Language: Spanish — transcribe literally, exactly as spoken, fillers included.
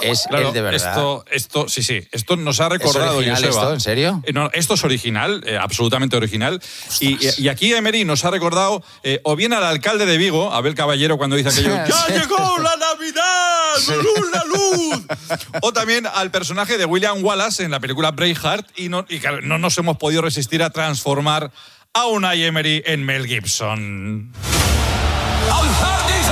es claro, el de verdad. Esto, esto, sí, sí, esto nos ha recordado. ¿Es original Joseba. esto? ¿En serio? Eh, no, esto es original, eh, absolutamente original. Y, y aquí Emery nos ha recordado eh, o bien al alcalde de Vigo, Abel Caballero, cuando dice aquello, ¡ya Sí. llegó la Navidad! Sí. ¡Luz, la luz! O también al personaje de William Wallace en la película Braveheart, y no, y claro, no nos hemos podido resistir a transformar a Unai Emery en Mel Gibson. On Thursday